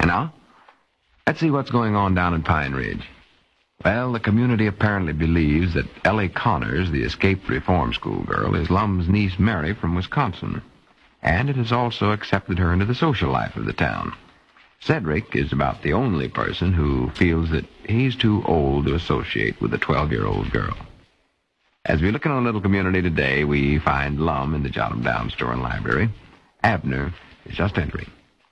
And now, let's see what's going on down in Pine Ridge. Well, the community apparently believes that Ellie Connors, the escaped reform school girl, is Lum's niece Mary from Wisconsin. And it has also accepted her into the social life of the town. Cedric is about the only person who feels that he's too old to associate with a 12-year-old girl. As we look in our little community today, we find Lum in the Jotham Down store and library. Abner is just entering.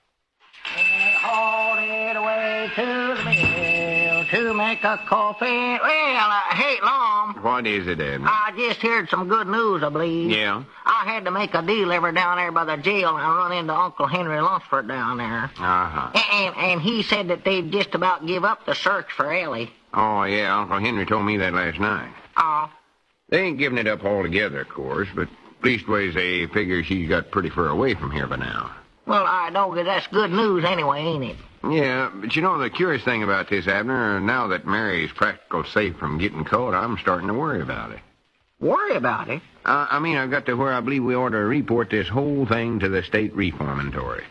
Haul it away to the mill to make a coffee. Well, hey, Lum. What is it, Abner? I just heard some good news, I believe. Yeah? I had to make a deal over down there by the jail, and I run into Uncle Henry Lunsford down there. Uh-huh. And he said that they'd just about give up the search for Ellie. Oh, yeah, Uncle Henry told me that last night. They ain't giving it up altogether, of course, but leastways they figure she's got pretty far away from here by now. Well, I know that's good news anyway, ain't it? Yeah, but you know, the curious thing about this, Abner, now that Mary's practical safe from getting caught, I'm starting to worry about it. Worry about it? I mean, I've got to where I believe we ought to report this whole thing to the state reformatory.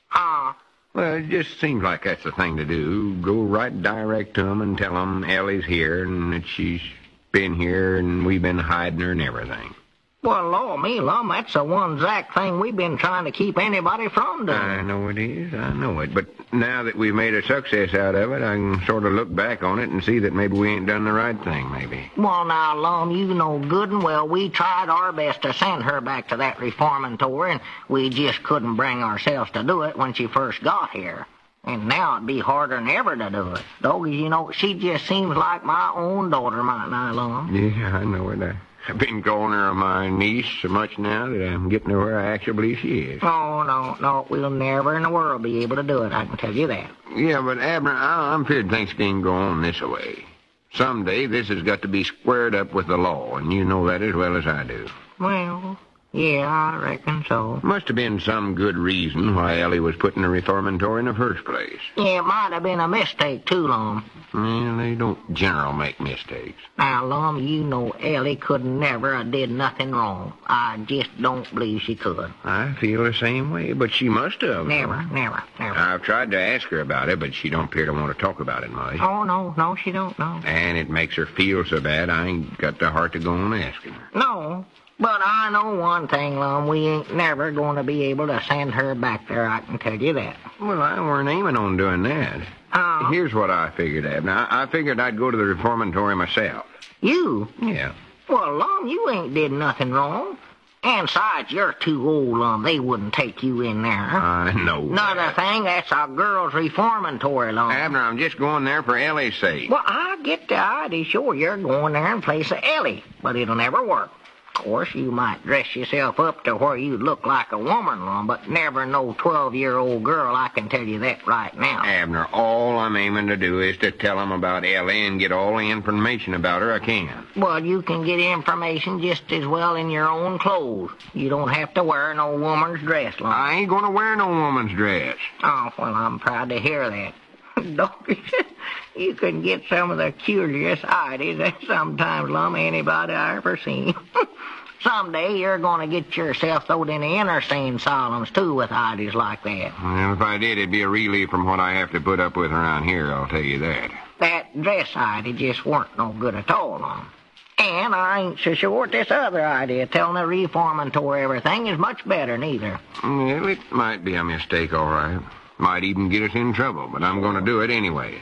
Well, it just seems like that's the thing to do. Go right direct to them and tell them Ellie's here and that she's been here and we've been hiding her and everything. Well, Lord, me, Lum, that's the one exact thing we've been trying to keep anybody from doing. I know it is. I know it. But now that we've made a success out of it, I can sort of look back on it and see that maybe we ain't done the right thing, maybe. Well, now, Lum, you know good and well we tried our best to send her back to that reformatory, and we just couldn't bring ourselves to do it when she first got here. And now it'd be harder than ever to do it. Though, you know, she just seems like my own daughter, mightn't I, Lum? Yeah, I know it. I've been calling her my niece so much now that I'm getting to where I actually believe she is. Oh, no, we'll never in the world be able to do it, I can tell you that. Yeah, but Abner, I'm feared things can go on this way. Someday this has got to be squared up with the law, and you know that as well as I do. Well, yeah, I reckon so. Must have been some good reason why Ellie was put in the reformatory in the first place. Yeah, it might have been a mistake, too, Lum. Well, they don't general make mistakes. Now, Lum, you know Ellie could never have did nothing wrong. I just don't believe she could. I feel the same way, but she must have. Never. I've tried to ask her about it, but she don't appear to want to talk about it much. Oh, no, she don't, no. And it makes her feel so bad, I ain't got the heart to go on asking her. No, but I know one thing, Lum. We ain't never going to be able to send her back there, I can tell you that. Well, I weren't aiming on doing that. Here's what I figured, Abner. I figured I'd go to the reformatory myself. You? Yeah. Well, Lum, you ain't did nothing wrong. And besides, you're too old, Lum. They wouldn't take you in there. I know Another thing, that's a girls' reformatory, Lum. Abner, I'm just going there for Ellie's sake. Well, I get the idea. Sure, you're going there in place of Ellie, but it'll never work. Of course, you might dress yourself up to where you look like a woman, Lum, but never no 12-year-old girl, I can tell you that right now. Abner, all I'm aiming to do is to tell them about Ellie and get all the information about her I can. Well, you can get information just as well in your own clothes. You don't have to wear no woman's dress, Lum. I ain't going to wear no woman's dress. Oh, well, I'm proud to hear that. You can get some of the curious ideas that sometimes, Lum, anybody I ever seen. Someday you're going to get yourself throwed in the insane asylums, too, with ideas like that. Well, if I did, it'd be a relief from what I have to put up with around here, I'll tell you that. That dress idea just weren't no good at all, Lum. And I ain't so sure this other idea, telling the reformatory everything, is much better, neither. Well, it might be a mistake, all right. Might even get us in trouble, but I'm going to do it anyway.